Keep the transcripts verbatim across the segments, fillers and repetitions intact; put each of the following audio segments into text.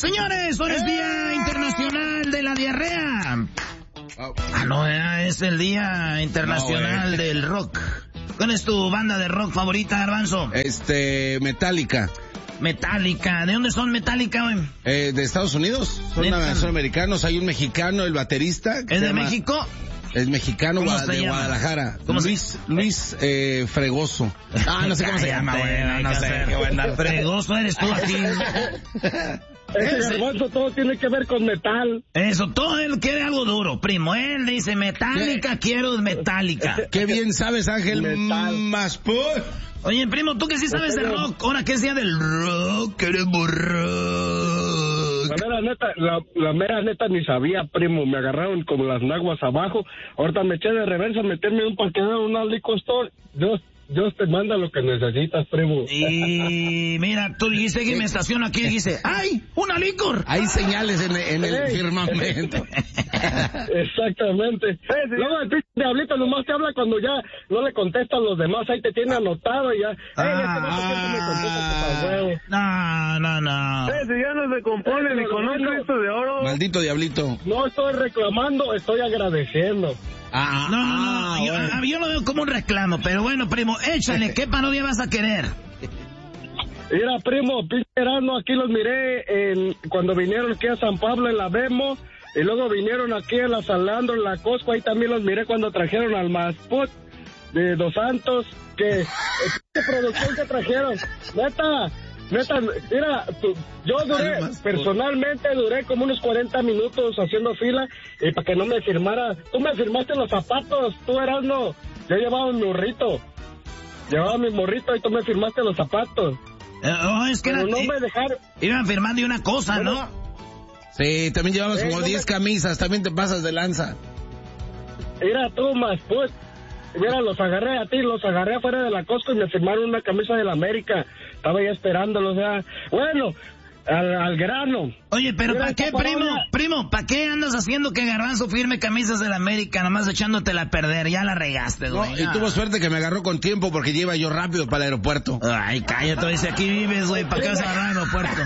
Señores, hoy es Día Internacional de la Diarrea. Ah, no, es el Día Internacional no, del Rock. ¿Cuál es tu banda de rock favorita, Garbanzo? Este, Metallica. Metallica. ¿De dónde son Metallica, güey? Eh, de Estados Unidos. Son, son americanos. Hay un mexicano, el baterista. ¿Es de llama... México? Es mexicano, ¿Cómo de llama? Guadalajara. ¿Cómo Luis, se... Luis eh, Fregoso. Ah, no sé cómo se llama, güey. No, no sé. Qué buena. Fregoso eres tú aquí. Ese Garbanzo todo tiene que ver con metal. Eso, todo él quiere algo duro, primo. Él dice Metallica, ¿Qué? quiero Metallica. Qué bien sabes, Ángel. Metal. Más por... Oye, primo, tú que sí sabes de rock, ahora que es día del rock, queremos rock. La mera neta, la, la mera neta ni sabía, primo, me agarraron como las naguas abajo, ahorita me eché de reversa a meterme en un parqueadero, un liquor store, Dios, Dios te manda lo que necesitas, primo. Y mira, tú dijiste que me estaciono aquí y dijiste, ¡ay, una licor! Hay señales en, en el hey. firmamento. Exactamente. Hey, luego el pinche diablito nomás te habla cuando ya no le contestan los demás, ahí te tiene anotado y ya. Ah, hey, no, no, no. Hey, si ya no se compone hey, ni con un Cristo de oro. Maldito diablito. No estoy reclamando, estoy agradeciendo. Ah, no, no, no, ah, yo, bueno. yo lo veo como un reclamo, pero bueno, primo, échale, ¿qué parodia vas a querer? Mira, primo, pinche Erasmo, aquí los miré en, cuando vinieron aquí a San Pablo en la Bemo, y luego vinieron aquí a la Salando, en la Costco, ahí también los miré cuando trajeron al Masput de Dos Santos, que, ¿qué producción que trajeron? Neta, neta, mira, tu, yo duré, personalmente duré como unos cuarenta minutos haciendo fila, y para que no me firmara, tú me firmaste los zapatos, tú Erasmo, yo llevaba mi morrito, llevaba mi morrito y tú me firmaste los zapatos. Eh, oh, es que Pero era, no me dejaron. Iban firmando y una cosa, Bueno, ¿no? Sí, también llevabas eh, como no diez me... camisas, también te pasas de lanza. Mira tú, más pues, mira, los agarré a ti, los agarré afuera de la Costco y me firmaron una camisa de la América. Estaba ya esperándolos, o sea, bueno, al, al grano. Oye, pero ¿para qué, primo? Parodia. Primo, ¿para qué andas haciendo que Garbanzo firme camisas de la América, nomás echándotela a perder? Ya la regaste, güey. No, y tuvo suerte que me agarró con tiempo porque lleva yo rápido para el aeropuerto. Ay, cállate, dice, aquí vives, güey, ¿para qué vas a agarrar al aeropuerto?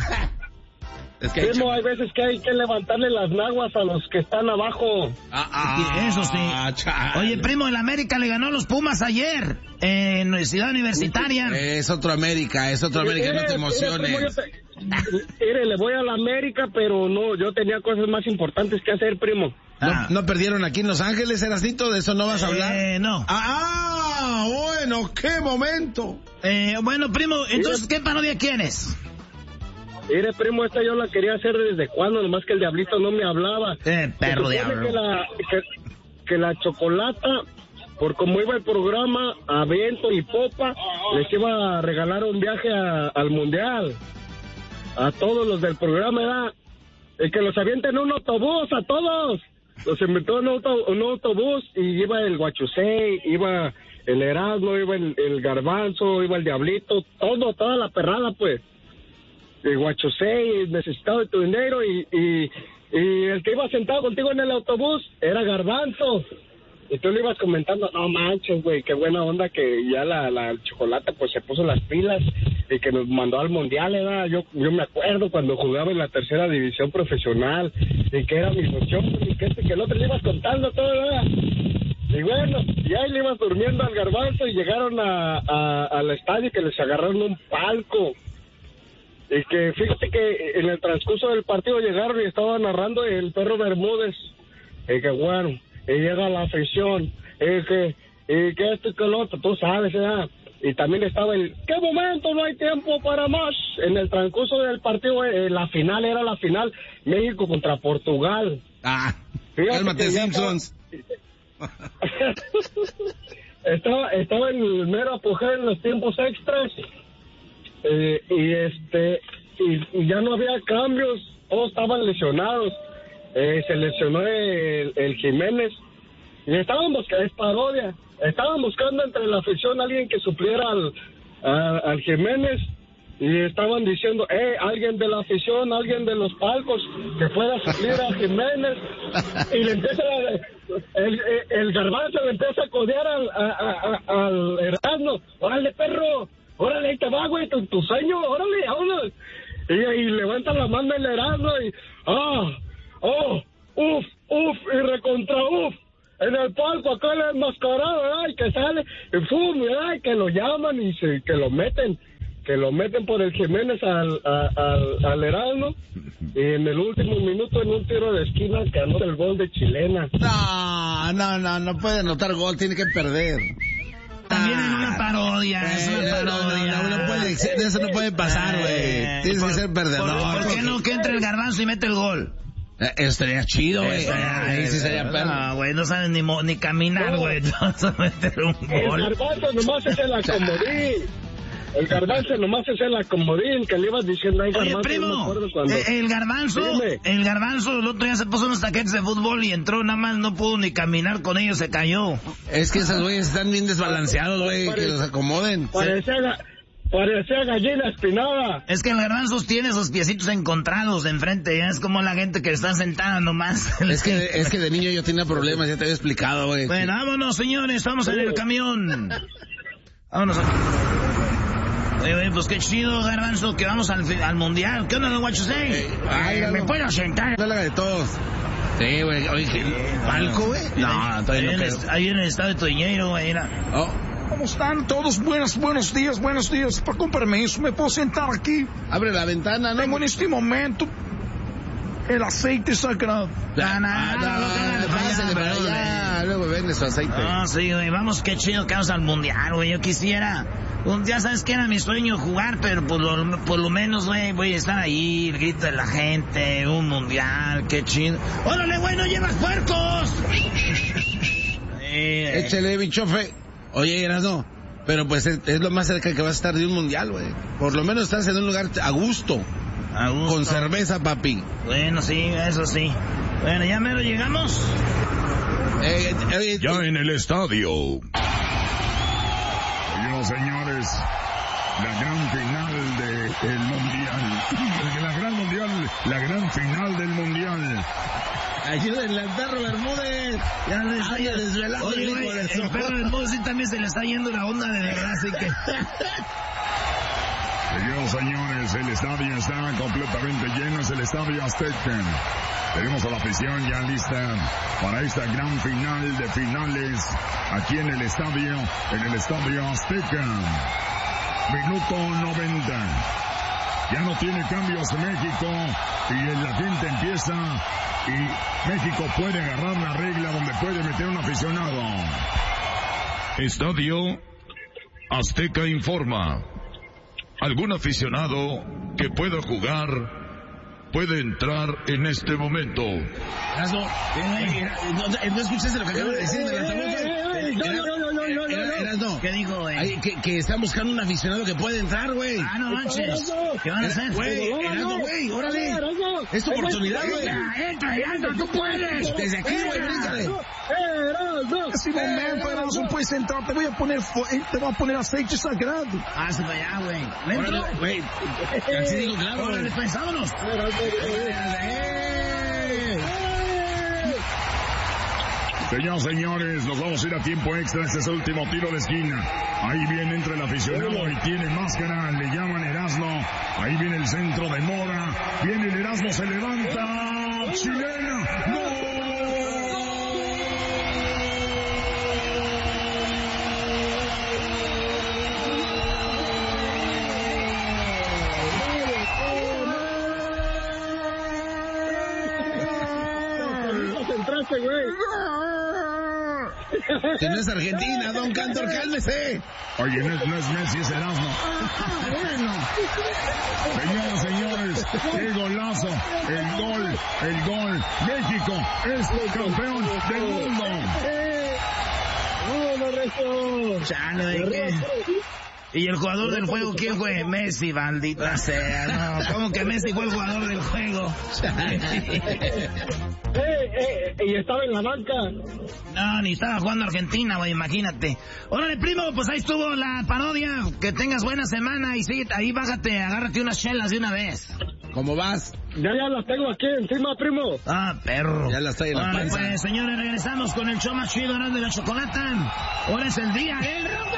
Es que Primo, hay veces que hay que levantarle las naguas a los que están abajo. Ah, ah, Eso sí. Chale. Oye, primo, el América le ganó a los Pumas ayer en Ciudad Universitaria. Es otro América, es otro América, no te emociones. Mire, le voy a la América, pero no, yo tenía cosas más importantes que hacer, primo. Ah. ¿No, ¿No perdieron aquí en Los Ángeles, Erasnito? ¿De eso no vas a hablar? Eh, no. Ah, bueno, qué momento. Eh, bueno, primo, entonces, ¿qué parodia quieres? Mire, primo, esta yo la quería hacer desde cuando, nomás que el diablito no me hablaba. Eh, perro diablo. Que la, que, que la Chocolata, por como iba el programa, a viento y popa, les iba a regalar un viaje a, al Mundial. A todos los del programa, era el que los avienten un autobús, a todos. Los invitó en un, auto, un autobús y iba el Guachusei, iba el Erasmo, iba el, el Garbanzo, iba el Diablito, todo, toda la perrada, pues. El Guachusei, necesitado de tu dinero, y, y, y el que iba sentado contigo en el autobús era Garbanzo. Y tú le ibas comentando, no manches, güey, qué buena onda que ya la, la Chocolata pues se puso las pilas y que nos mandó al Mundial, ¿verdad? Yo, yo me acuerdo cuando jugaba en la tercera división profesional y que era mi ilusión, y que este que el otro le ibas contando todo, ¿verdad? Y bueno, y ahí le ibas durmiendo al Garbanzo y llegaron a, a, al estadio que les agarraron un palco. Y que fíjate que en el transcurso del partido llegaron y estaba narrando el Perro Bermúdez. Y que bueno, y llega la afición, y que, y que esto y que lo otro, tú sabes, ¿verdad? Y también estaba el, ¿qué momento? No hay tiempo para más. En el transcurso del partido, eh, la final era la final, México contra Portugal. Ah, Fíjate cálmate, Simpsons. estaba, estaba en el mero apogeo en los tiempos extras. Eh, y este y, y ya no había cambios, todos estaban lesionados. Eh, se lesionó el, el Jiménez y estaban buscando, es parodia, estaban buscando entre la afición alguien que supliera al, a, al Jiménez, y estaban diciendo, eh, alguien de la afición, alguien de los palcos que pueda suplir a Jiménez. Y le empieza a, el, el Garbanzo le empieza a codear al, a, a, al Erasmo, órale perro, órale, ahí te va, güey, tu, tu sueño, órale, vámonos. Y, y levanta la mano el Erasmo y, ah, oh, uf, uf, y recontra uf. En el palco, acá el enmascarado, ¿verdad? Y que sale, y fum, ¿verdad? Y que lo llaman y se, que lo meten, que lo meten por el Jiménez al, a, al, al Erasmo. Y en el último minuto, en un tiro de esquina, que anota el gol de Chilena. No, no, no, no puede anotar gol, tiene que perder. También en una parodia, eh, es una parodia. No, no, no puede, eso no puede pasar, güey. Eh, Tienes que ser perdedor. ¿Por, ¿Por qué no que entre el Garbanzo y mete el gol? Eh, estaría chido, güey. Eh, ahí sí sería perro. No, güey, no saben ni, ni caminar, güey. No, no saben meter un gol. El Garbanzo nomás es el acomodín. El Garbanzo nomás es el acomodín que le ibas diciendo ahí, Garbanzo. Oye, primo, no cuando... el Garbanzo, Dime. el Garbanzo el otro día se puso unos taquetes de fútbol y entró, nada más no pudo ni caminar con ellos, se cayó. Es que esos güeyes están bien desbalanceados, güey, que los acomoden. Parecía, parecía gallina espinada. Es que el Garbanzo tiene esos piecitos encontrados enfrente, ya es como la gente que está sentada nomás. Es que, es que de niño yo tenía problemas, ya te había explicado, güey. Bueno, vámonos, señores, vamos en el camión. Vámonos. Oye, oye, pues qué chido, Garbanzo, que vamos al, al mundial. ¿Qué onda, what you say? Hey, ay, ¿Me no, puedo sentar? No la de todos. Sí, güey. Oye, ¿palco, güey? No, todavía no. Ahí en el estado de Toñeiro, güey, mira. Oh. ¿Cómo están todos? Buenos, buenos días, buenos días. Con permiso, ¿me puedo sentar aquí? Abre la ventana, ¿no? Tengo en este momento el aceite sagrado. No, no, no, pásale para allá. Luego vende su aceite. No, sí, güey, vamos, qué chido que vamos al mundial, güey. Yo quisiera... Ya sabes que era mi sueño jugar, pero por lo, por lo menos, güey, voy a estar ahí, el grito de la gente, un mundial, qué chido. ¡Órale, güey, no llevas puercos! eh, Échale, bichofe. Oye, Erasmo, pero pues es, es lo más cerca que vas a estar de un mundial, güey. Por lo menos estás en un lugar a gusto. A gusto. Con cerveza, papi. Bueno, sí, eso sí. Bueno, ya mero llegamos. Eh, eh, eh, ya en el estadio. Señores, la gran final del mundial, la gran mundial, la gran final del mundial. Ayúdenle al perro Bermúdez. Ya le está desvelando. Oye, el, güey, el perro Bermúdez sí también se le está yendo la onda de verdad, así que... Señoras, señores, el estadio está completamente lleno, es el estadio Azteca. Tenemos a la afición ya lista para esta gran final de finales aquí en el estadio, en el estadio Azteca. Minuto noventa. Ya no tiene cambios México y la gente empieza y México puede agarrar la regla donde puede meter un aficionado. Estadio Azteca informa. Algún aficionado que pueda jugar puede entrar en este momento. Erasmo, no, no escuchaste lo que acabo de decir del altavoz. Erasmo, ¿qué dijo, güey? Ay, que, que están buscando un aficionado que puede entrar, güey. Ah, no manches. ¿Qué van a hacer? Güey, Erasmo, güey, órale. Es tu oportunidad, güey. Entra, entra, tú puedes. Desde aquí, güey, bríncale. En ese momento, Erasmo, puedes entrar. Te voy a poner, te voy a poner aceite sagrado. Ah, se va allá, güey. ¿Dentro? Güey, así digo, claro. Órale, pues, vámonos. Señoras, señores, nos vamos a ir a tiempo extra. Este es el último tiro de esquina. Ahí viene entre el aficionado y tiene máscara. Le llaman Erasmo. Ahí viene el centro de Mora. Viene el Erasmo, se levanta. Chilena. ¡No! Que no es Argentina, Don Cantor, cálmese. Oye, no es, no es Messi, es Erasmo. Señoras, señores, qué golazo. El gol, el gol. México es campeón del mundo. Chale, ¿y el jugador del juego quién fue? Messi, maldita sea. No, ¿cómo que Messi fue el jugador del juego? eh, eh, y estaba en la banca. No, ni estaba jugando Argentina, güey, imagínate. Órale, primo, pues ahí estuvo la parodia. Que tengas buena semana y sí, ahí bájate, agárrate unas chelas de una vez. ¿Cómo vas? Ya, ya las tengo aquí encima, primo. Ah, perro. Ya las trae en la panza. Pues, señores, regresamos con el show más chido de la chocolata. Ahora es el día del rock.